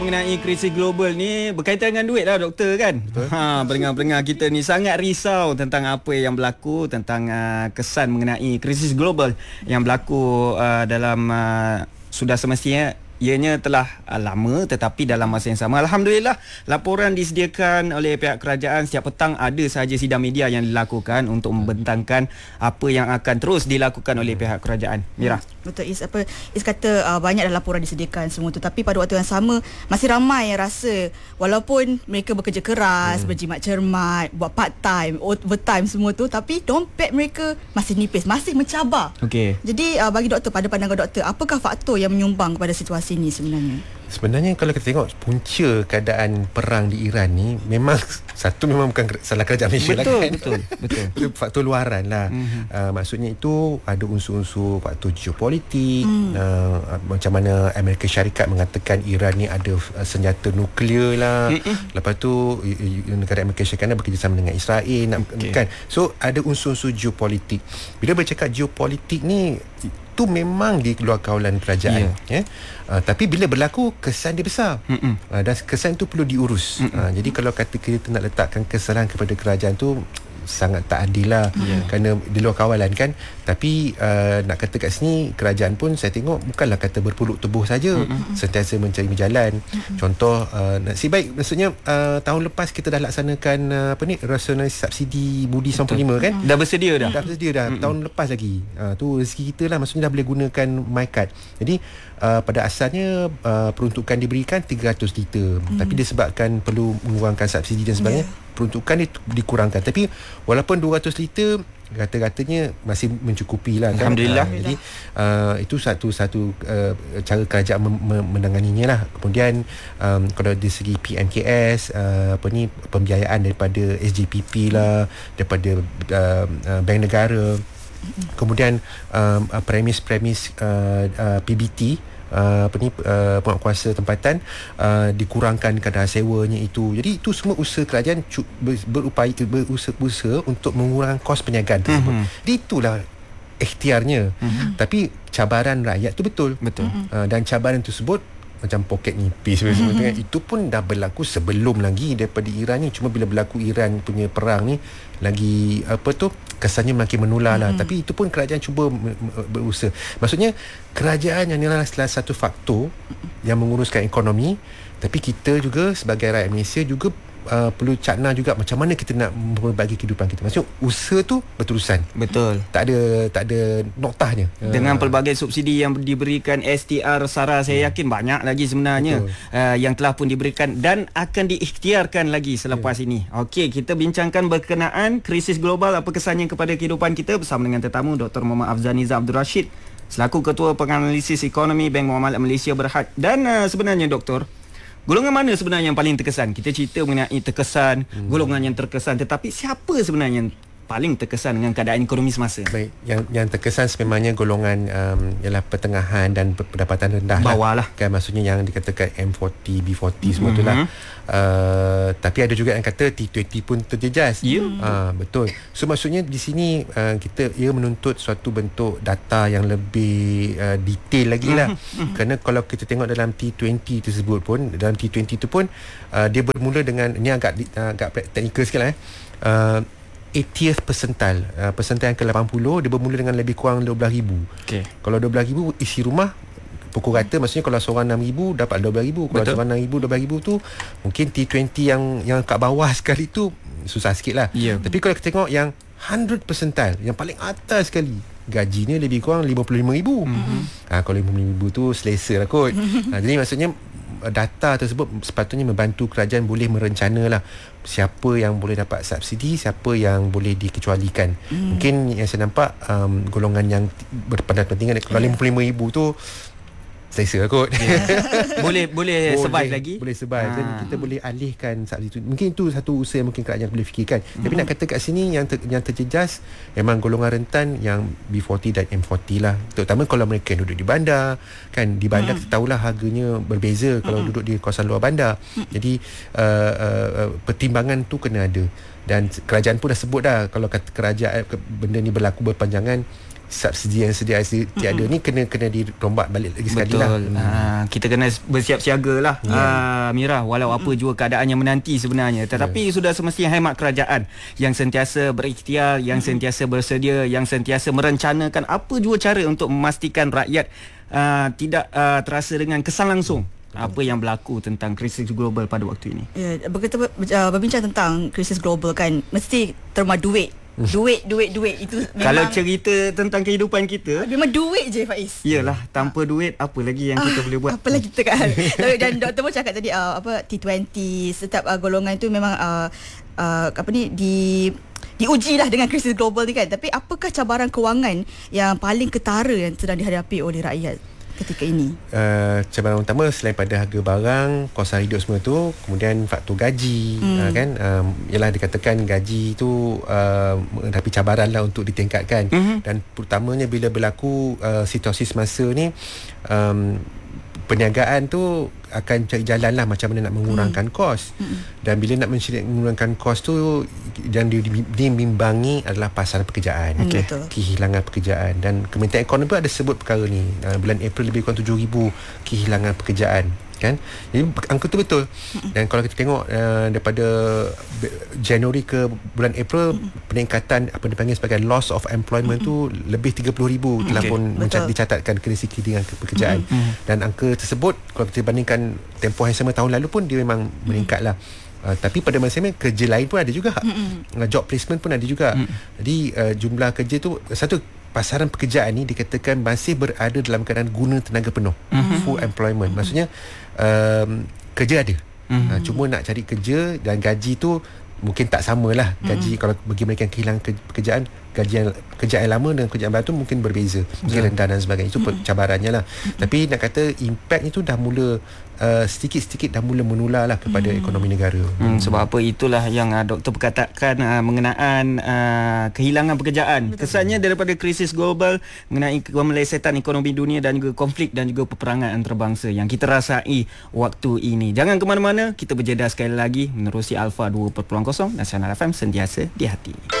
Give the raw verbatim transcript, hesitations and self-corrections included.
Mengenai krisis global ni berkaitan dengan duit lah doktor kan. Betul. Ha, pendengar-pendengar kita ni sangat risau tentang apa yang berlaku, tentang uh, kesan mengenai krisis global yang berlaku uh, dalam uh, sudah semestinya ianya telah uh, lama, tetapi dalam masa yang sama alhamdulillah laporan disediakan oleh pihak kerajaan. Setiap petang ada sahaja sidang media yang dilakukan untuk membentangkan apa yang akan terus dilakukan oleh pihak kerajaan. Mira. Betul Is, apa Is kata uh, banyak dah laporan disediakan semua tu, tapi pada waktu yang sama masih ramai yang rasa walaupun mereka bekerja keras, hmm. berjimat cermat, buat part time, overtime semua tu, tapi dompet mereka masih nipis, masih mencabar. Okey. Jadi uh, bagi doktor, pada pandangan doktor, apakah faktor yang menyumbang kepada situasi ini sebenarnya? Sebenarnya kalau kita tengok punca keadaan perang di Iran ni, memang satu memang bukan salah kerajaan Malaysia lah kan. Betul, betul. Itu faktor luaran lah. Mm-hmm. Uh, maksudnya itu ada unsur-unsur faktor geopolitik, mm. uh, macam mana Amerika Syarikat mengatakan Iran ni ada uh, senjata nuklear lah. Mm-mm. Lepas tu negara Amerika Syarikat bekerjasama dengan Israel, nak, okay. kan. So ada unsur-unsur geopolitik. Bila bercakap geopolitik ni, itu memang di luar kawalan kerajaan, yeah. ya. Uh, tapi bila berlaku, kesan dia besar, uh, dan kesan tu perlu diurus. Uh, jadi kalau kata kita nak letakkan kesalahan kepada kerajaan tu sangat tak adil lah, yeah. kerana di luar kawalan kan. Tapi uh, nak kata kat sini, kerajaan pun saya tengok bukanlah kata berpuluk tubuh saja, mm-hmm. sentiasa mencari jalan. Mm-hmm. Contoh uh, nasib baik, maksudnya uh, tahun lepas kita dah laksanakan uh, apa ni, rasionalisasi subsidi budi sembilan puluh lima kan. Dah bersedia dah. Dah bersedia dah. Mm-hmm. Tahun lepas lagi. Uh, tu rezeki kita lah, maksudnya dah boleh gunakan MyCard. Jadi uh, pada asalnya uh, peruntukan diberikan tiga ratus liter, mm-hmm. tapi disebabkan perlu mengurangkan subsidi dan sebagainya, yeah. peruntukan di, dikurangkan. Tapi walaupun dua ratus liter kata-katanya masih mencukupi lah kan? Alhamdulillah. Uh, jadi uh, itu satu satu uh, cara kerajaan mem- menanganinya lah. Kemudian um, kalau dari segi P M K S, uh, apa ni, pembiayaan daripada S J P P lah, daripada uh, uh, Bank Negara. Kemudian um, uh, premis-premis uh, uh, P B T, Uh, apa ni, uh, penguatkuasa tempatan, uh, dikurangkan kadar sewanya itu. Jadi itu semua usaha kerajaan cu- ber, berupaya berusaha untuk mengurangkan kos perniagaan tersebut. Mm-hmm. Jadi itulah ikhtiarnya. Mm-hmm. Tapi cabaran rakyat tu betul. Betul. Uh, dan cabaran tersebut macam poket nipis, mm-hmm. itu pun dah berlaku sebelum lagi daripada Iran ni. Cuma bila berlaku Iran punya perang ni, lagi apa tu, kesannya makin menular lah. Mm-hmm. Tapi itu pun kerajaan cuba berusaha. Maksudnya kerajaan yang adalah salah satu faktor yang menguruskan ekonomi, tapi kita juga sebagai rakyat Malaysia juga Uh, perlu cakna juga macam mana kita nak berbagi kehidupan kita. Maksudnya usaha tu berterusan. Betul. Tak ada tak ada noktahnya. Dengan uh. pelbagai subsidi yang diberikan, S T R, SARA, saya yakin banyak lagi sebenarnya uh, yang telah pun diberikan dan akan diikhtiarkan lagi selepas yeah. ini. Okey, kita bincangkan berkenaan krisis global, apa kesannya kepada kehidupan kita, bersama dengan tetamu Doktor Muhammad Afzal Nizam Abdul Rashid, selaku Ketua Penganalisis Ekonomi Bank Muamalat Malaysia Berhad. Dan uh, sebenarnya doktor, golongan mana sebenarnya yang paling terkesan? Kita cerita mengenai terkesan, hmm. golongan yang terkesan, tetapi siapa sebenarnya yang paling terkesan dengan keadaan ekonomi semasa? Baik, yang yang terkesan sebenarnya golongan um, ialah pertengahan dan pendapatan rendah. Bawah lah. Kan, maksudnya yang dikatakan M forty, B forty, semua mm-hmm. tu lah. Uh, tapi ada juga yang kata T twenty pun terjejas. Ya. Yeah. Uh, betul. So maksudnya di sini uh, kita ia menuntut suatu bentuk data yang lebih uh, detail lagi lah. Mm-hmm. Kerana kalau kita tengok dalam T twenty tersebut pun, dalam T twenty tu pun uh, dia bermula dengan, ni agak uh, agak teknikal sikit lah eh. Uh, eightieth percentile, uh, percentile yang ke lapan puluh, dia bermula dengan lebih kurang dua belas ribu. Okay. Kalau dua belas ribu isi rumah pukul rata, maksudnya kalau seorang enam ribu dapat dua belas ribu. Kalau seorang enam ribu, dua belas ribu tu mungkin T twenty yang yang kat bawah sekali tu susah sikit lah. Yeah. Tapi kalau kita tengok yang one hundred percentile, yang paling atas sekali, gajinya lebih kurang lima puluh lima ribu. Mm-hmm. Ha, kalau lima puluh lima ribu tu selesa lah kot. Ha, jadi maksudnya data tersebut sepatutnya membantu kerajaan boleh merencana lah siapa yang boleh dapat subsidi, siapa yang boleh dikecualikan. Hmm. Mungkin yang saya nampak um, golongan yang berpendapat kalau yeah. lima puluh lima ribu tu selesa kot. Yeah. boleh boleh survive boleh, lagi. Boleh survive. Ha. Dan kita boleh alihkan subsidi itu. Mungkin itu satu usaha yang mungkin kerajaan boleh fikirkan. Hmm. Tapi nak kata kat sini yang ter, yang terjejas memang golongan rentan yang B forty dan M forty lah. Terutama kalau mereka duduk di bandar. Kan di bandar hmm. kita tahulah harganya berbeza kalau hmm. duduk di kawasan luar bandar. Hmm. Jadi uh, uh, pertimbangan tu kena ada. Dan kerajaan pun dah sebut dah, kalau kata kerajaan benda ni berlaku berpanjangan, subsidi yang sedia tiada ni kena kena dirombak balik lagi sekali lah. Betul. Ha, kita kena bersiap siaga lah. Yeah. Ha, Mira, walau apa jua keadaan yang menanti sebenarnya, tetapi yeah. sudah semestinya hemat kerajaan yang sentiasa berikhtiar, yang sentiasa bersedia, yang sentiasa merencanakan apa jua cara untuk memastikan rakyat uh, tidak uh, terasa dengan kesan langsung apa yang berlaku tentang krisis global pada waktu ini. Ya, begitu berbincang tentang krisis global kan, mesti terma duit. Duit, duit, duit itu memang, kalau cerita tentang kehidupan kita, memang duit je Faiz. Iyalah, tanpa duit apa lagi yang kita ah, boleh buat? Apa lagi kita kan. Dan doktor pun cakap tadi uh, apa T dua puluh setiap uh, golongan itu memang uh, uh, apa ni di diuji lah dengan krisis global ni kan. Tapi apakah cabaran kewangan yang paling ketara yang sedang dihadapi oleh rakyat ketika ini? Uh, cabaran utama selain pada harga barang, kos hidup semua tu, kemudian faktor gaji, hmm. uh, kan um, ialah dikatakan gaji tu uh, menghadapi cabaran lah untuk ditingkatkan. Hmm. Dan terutamanya bila berlaku uh, situasi semasa ni, um, perniagaan tu akan cari jalan lah macam mana nak mengurangkan hmm. kos. Hmm. Dan bila nak mencari mengurangkan kos tu, yang dimimbangi adalah pasaran pekerjaan, okay. kehilangan pekerjaan. Dan Kementerian Ekonomi pun ada sebut perkara ni. Uh, bulan April lebih kurang tujuh ribu kehilangan pekerjaan, kan? Jadi angka tu betul. Dan kalau kita tengok uh, daripada Januari ke bulan April, peningkatan apa dipanggil sebagai loss of employment tu lebih tiga puluh ribu telah okay. pun mencat- dicatatkan krisis kehilangan pekerjaan. Dan angka tersebut kalau kita bandingkan tempoh yang sama tahun lalu pun dia memang meningkat lah. Uh, tapi pada masa ini kerja lain pun ada juga. Uh, job placement pun ada juga. Jadi uh, jumlah kerja tu, satu, pasaran pekerjaan ni dikatakan masih berada dalam keadaan guna tenaga penuh, mm-hmm. full employment. Maksudnya um, kerja ada, mm-hmm. uh, cuma nak cari kerja dan gaji tu mungkin tak samalah. Gaji mm-hmm. kalau bagi mereka yang kehilangan ke- pekerjaan, gaji yang kerjaan yang lama dengan kerjaan baru tu mungkin berbeza, mungkin yeah. rendah dan sebagainya. Itu mm-hmm. cabarannya lah. Mm-hmm. Tapi nak kata impact itu dah mula uh, sedikit-sedikit dah mula menular lah kepada mm-hmm. ekonomi negara. Hmm, sebab apa itulah yang uh, doktor perkatakan uh, mengenaan uh, kehilangan pekerjaan. Betul. Kesannya daripada krisis global mengenai kemelesetan ekonomi dunia dan juga konflik dan juga peperangan antarabangsa yang kita rasai waktu ini. Jangan ke mana-mana, kita berjeda sekali lagi menerusi Alpha dua kosong kosong Nasional F M, sentiasa di hati.